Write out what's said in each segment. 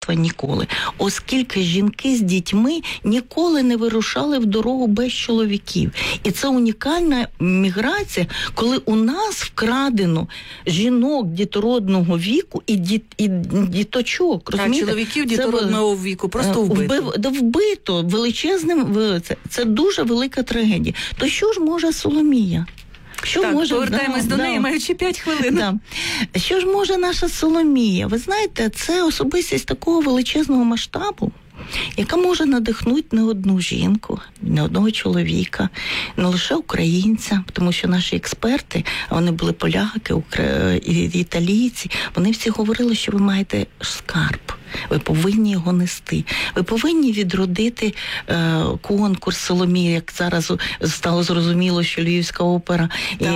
суспільства ніколи. Оскільки жінки з дітьми ніколи не вирушали в дорогу без чоловіків. І це унікальна міграція, коли у нас вкрадено жінок дітородного віку і діточок. А чоловіків дітородного віку просто вбито величезним. Це дуже велика трагедія. То що ж може Соломія? Повертаємось до неї, маючи 5 хвилин. Да. Що ж може наша Соломія? Ви знаєте, це особистість такого величезного масштабу, яка може надихнути не одну жінку, не одного чоловіка, не лише українця, тому що наші експерти, вони були поляки, італійці, вони всі говорили, що ви маєте скарб. Ви повинні його нести. Ви повинні відродити конкурс Соломія, як зараз стало зрозуміло, що Львівська опера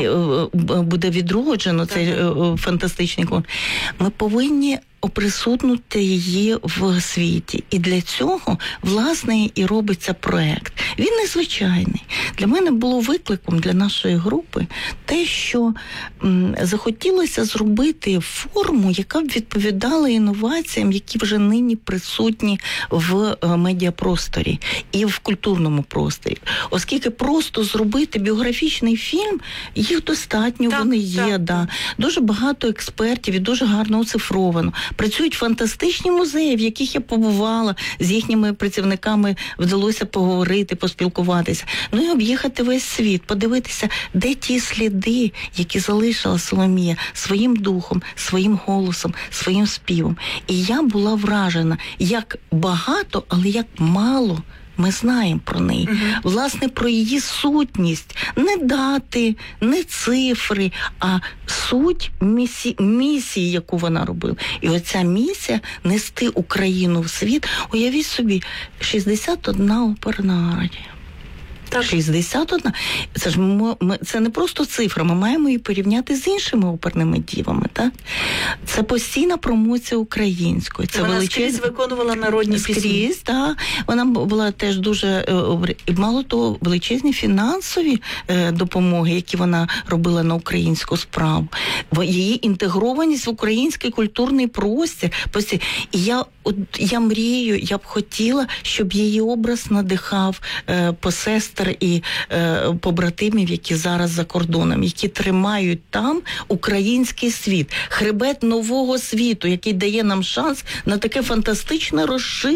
буде відроджено, цей фантастичний конкурс. Ми повинні оприсутнути її в світі. І для цього, власне, і робиться проект. Він незвичайний. Для мене було викликом, для нашої групи, те, що захотілося зробити форму, яка б відповідала інноваціям, які вже нині присутні в медіапросторі і в культурному просторі. Оскільки просто зробити біографічний фільм, їх достатньо, вони є. Дуже багато експертів і дуже гарно оцифровано. Працюють фантастичні музеї, в яких я побувала, з їхніми працівниками вдалося поговорити, поспілкуватися. Ну і об'їхати весь світ, подивитися, де ті сліди, які залишила Соломія своїм духом, своїм голосом, своїм співом. І я була вражена, як багато, але як мало ми знаємо про неї. Власне, про її сутність. Не дати, не цифри, а суть місії, яку вона робила. І оця місія – нести Україну в світ. Уявіть собі, 61 оперна арія. 61. Це не просто цифра, ми маємо її порівняти з іншими оперними дівами, так? Це постійна промоція української. Це вона скрізь виконувала народні пісні. Так. Вона була теж дуже, мало того, величезні фінансові допомоги, які вона робила на українську справу. Її інтегрованість в український культурний простір. І я мрію, я б хотіла, щоб її образ надихав посестер і побратимів, які зараз за кордоном, які тримають там український світ, хребет нового світу, який дає нам шанс на таке фантастичне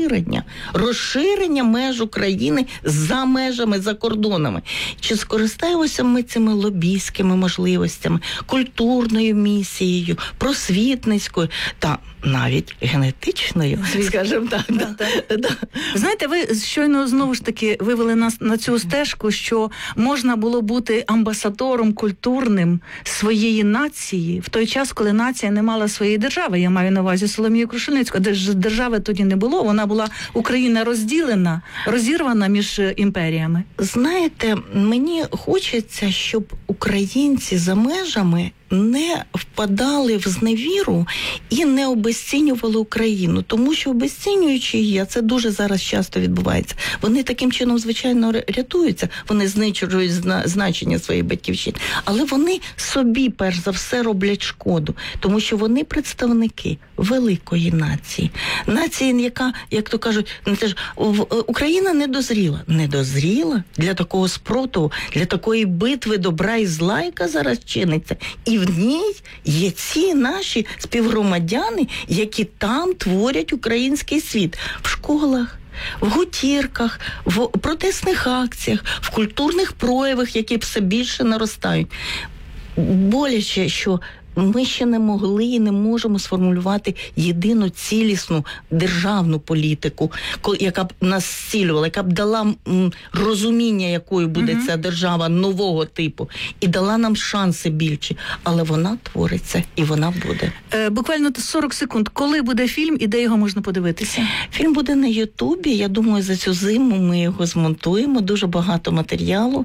розширення меж України за межами, за кордонами. Чи скористаємося ми цими лобійськими можливостями, культурною місією, просвітницькою та навіть генетичною, скажімо так. Знаєте, ви щойно знову ж таки вивели нас на цю стежку, що можна було бути амбасадором культурним своєї нації в той час, коли нація не мала своєї держави. Я маю на увазі Соломію Крушельницьку. Держави тоді не було, вона була, Україна розділена, розірвана між імперіями. Знаєте, мені хочеться, щоб українці за межами не впадали в зневіру і не обезцінювали Україну. Тому що обезцінюючи її, а це дуже зараз часто відбувається, вони таким чином, звичайно, рятуються, вони знищують значення своєї батьківщини. Але вони собі, перш за все, роблять шкоду. Тому що вони представники великої нації. Нації, яка, як то кажуть, Україна не дозріла для такого спротиву, для такої битви добра і зла, яка зараз чиниться. І в ній є ці наші співгромадяни, які там творять український світ. В школах, в гутірках, в протестних акціях, в культурних проявах, які все більше наростають. Боляче, що ми ще не могли і не можемо сформулювати єдину цілісну державну політику, яка б нас зцілювала, яка б дала розуміння, якою буде ця держава нового типу, і дала нам шанси більші. Але вона твориться, і вона буде. Буквально 40 секунд. Коли буде фільм і де його можна подивитися? Фільм буде на Ютубі. Я думаю, за цю зиму ми його змонтуємо. Дуже багато матеріалу.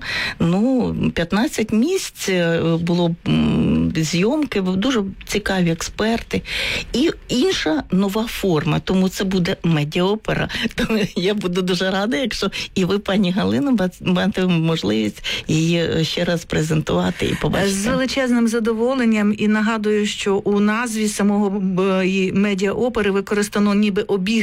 15 місць було зйомки, дуже цікаві експерти. І інша нова форма, тому це буде медіаопера. Тому я буду дуже рада, якщо і ви, пані Галино, маєте можливість її ще раз презентувати і побачити. З величезним задоволенням, і нагадую, що у назві самого медіаопери використано ніби обіг